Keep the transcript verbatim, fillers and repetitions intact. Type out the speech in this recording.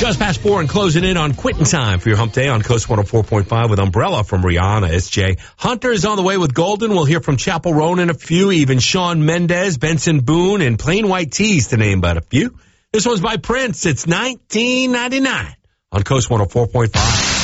Just past four and closing in on quitting time for your hump day on Coast one oh four point five with Umbrella from Rihanna. It's Jay. Hunter is on the way with Golden. We'll hear from Chappell Roan in a few, even Shawn Mendes, Benson Boone, and Plain White Tees to name but a few. This one's by Prince. It's nineteen ninety-nine on Coast one oh four point five.